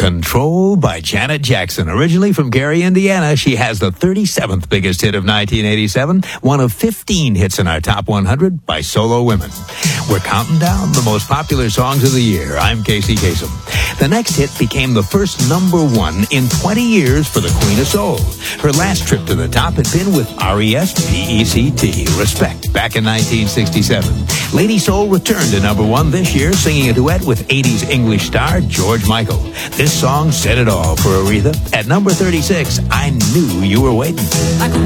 Control by Janet Jackson. Originally from Gary, Indiana, she has the 37th biggest hit of 1987, one of 15 hits in our top 100 by solo women. We're counting down the most popular songs of the year. I'm Casey Kasem. The next hit became the first number one in 20 years for the Queen of Soul. Her last trip to the top had been with R.E.S.P.E.C.T., Respect, back in 1967. Lady Soul returned to number one this year, singing a duet with 80s English star George Michael. This song said it all for Aretha. At number 36, I Knew You Were Waiting.